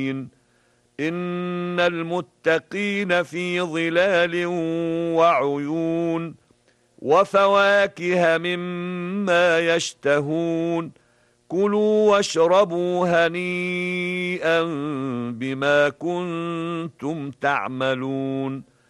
إن المتقين في ظلال وعيون وفواكه مما يشتهون كلوا واشربوا هنيئا بما كنتم تعملون